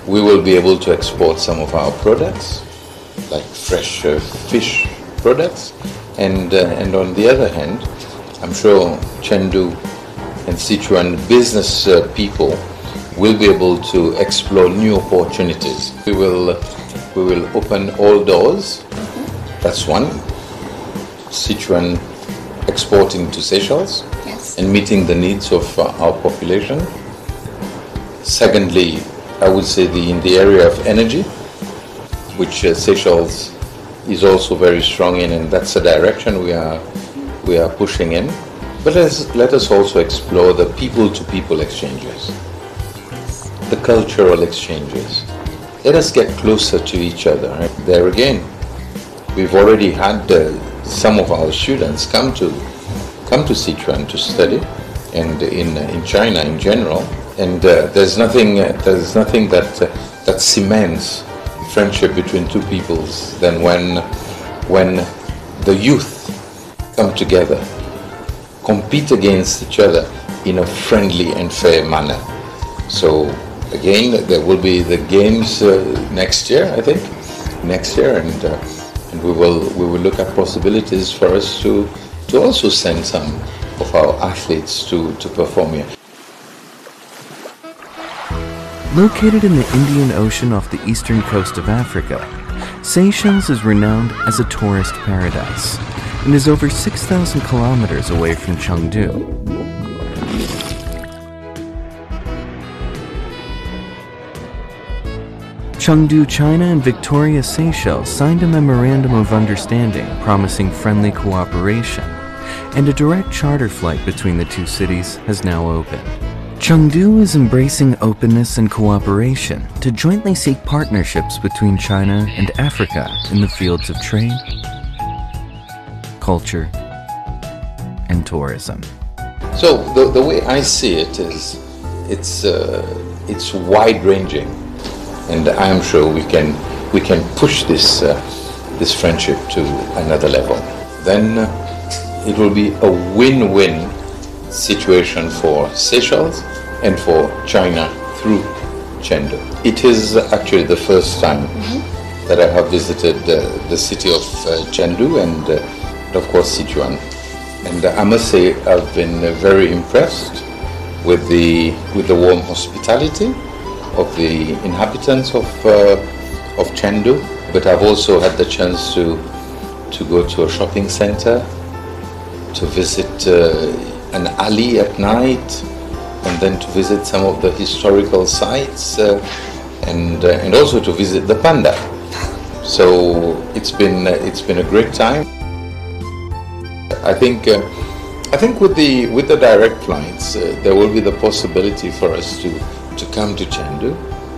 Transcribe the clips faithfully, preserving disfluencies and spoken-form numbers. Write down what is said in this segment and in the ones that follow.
we will be able to export some of our products, like fresh uh, fish products, and uh, and on the other hand, I'm sure Chengdu and Sichuan business uh, people will be able to explore new opportunities. We will uh, we will open all doors. That's one. Sichuan exporting to Seychelles, yes, and meeting the needs of uh, our population. Secondly, I would say the in the area of energy, which uh, Seychelles is also very strong in, and that's the direction we are we are pushing in. But let's, let us also explore the people-to-people exchanges, the cultural exchanges. Let us get closer to each other. There again, we've already had uh, some of our students come to come to Sichuan to study, and in uh, in China in general. And uh, there's nothing uh, there's nothing that uh, that cements friendship between two peoples than when when the youth come together, compete against each other in a friendly and fair manner. So again, there will be the games uh, next year, I think, next year, and uh, and we will we will look at possibilities for us to to also send some of our athletes to to perform here. Located in the Indian Ocean off the eastern coast of Africa, Seychelles is renowned as a tourist paradise and is over six thousand kilometers away from Chengdu. Chengdu, China and Victoria, Seychelles signed a memorandum of understanding promising friendly cooperation, and a direct charter flight between the two cities has now opened. Chengdu is embracing openness and cooperation to jointly seek partnerships between China and Africa in the fields of trade, culture, and tourism. So the, the way I see it is, it's uh, it's wide-ranging, and I am sure we can we can push this uh, this friendship to another level. Then uh, it will be a win-win situation for Seychelles and for China through Chengdu. It is actually the first time mm-hmm. that I have visited uh, the city of uh, Chengdu and, uh, of course, Sichuan. And uh, I must say I've been uh, very impressed with the with the warm hospitality of the inhabitants of uh, of Chengdu. But I've also had the chance to to go to a shopping center, to visit uh, an alley at night, and then to visit some of the historical sites, uh, and uh, and also to visit the panda. So it's been uh, it's been a great time. I think uh, I think with the with the direct flights, uh, there will be the possibility for us to to come to Chengdu.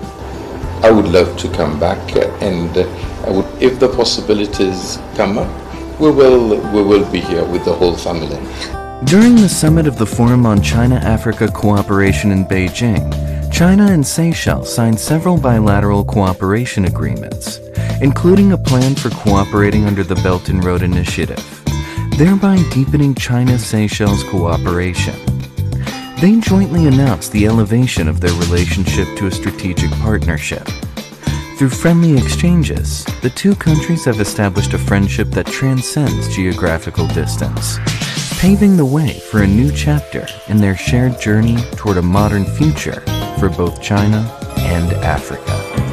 I would love to come back, uh, and uh, I would, if the possibilities come up, we will we will be here with the whole family. During the summit of the Forum on China-Africa Cooperation in Beijing, China and Seychelles signed several bilateral cooperation agreements, including a plan for cooperating under the Belt and Road Initiative, thereby deepening China-Seychelles cooperation. They jointly announced the elevation of their relationship to a strategic partnership. Through friendly exchanges, the two countries have established a friendship that transcends geographical distance, paving the way for a new chapter in their shared journey toward a modern future for both China and Africa.